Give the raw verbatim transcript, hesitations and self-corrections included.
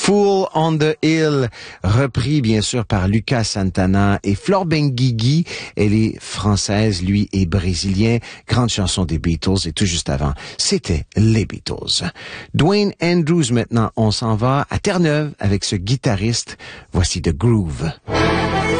Fool on the Hill, repris bien sûr par Lucas Santana et Flor Benguigui. Elle est française, lui est brésilien. Grande chanson des Beatles et tout juste avant, c'était les Beatles. Dwayne Andrews maintenant, on s'en va à Terre-Neuve avec ce guitariste. Voici The Groove.